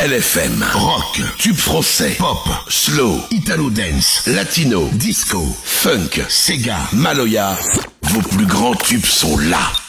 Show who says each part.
Speaker 1: LFM. Rock, tube français, pop, slow, italo dance, latino, disco, funk, Sega, Maloya. Vos plus grands tubes sont là.